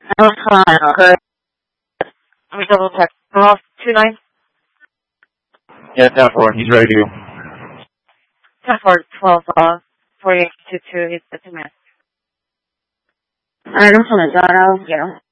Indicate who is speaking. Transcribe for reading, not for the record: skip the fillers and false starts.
Speaker 1: I'm fine, okay. Let me double check. Lost 29?
Speaker 2: Yeah, 10-4. He's ready to go.
Speaker 1: 10-4, 12, 4822 is the 2 minutes.
Speaker 3: Alright, I'm from the dot. I'll get him.